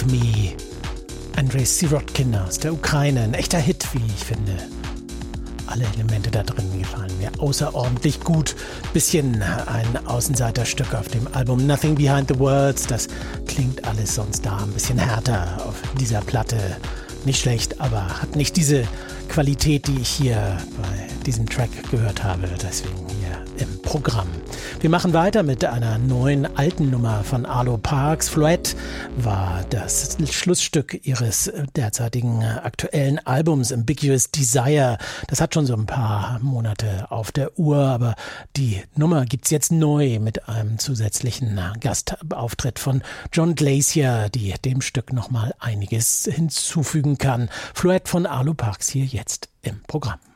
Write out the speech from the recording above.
With Me. Andrei Sirotkin aus der Ukraine. Ein echter Hit, wie ich finde. Alle Elemente da drin gefallen mir außerordentlich gut. Bisschen ein Außenseiterstück auf dem Album Nothing Behind the Words. Das klingt alles sonst da ein bisschen härter auf dieser Platte. Nicht schlecht, aber hat nicht diese Qualität, die ich hier bei diesem Track gehört habe. Deswegen hier im Programm. Wir machen weiter mit einer neuen alten Nummer von Arlo Parks. Floette war das Schlussstück ihres derzeitigen aktuellen Albums Ambiguous Desire. Das hat schon so ein paar Monate auf der Uhr, aber die Nummer gibt's jetzt neu mit einem zusätzlichen Gastauftritt von John Glacier, die dem Stück nochmal einiges hinzufügen kann. Floette von Arlo Parks hier jetzt im Programm.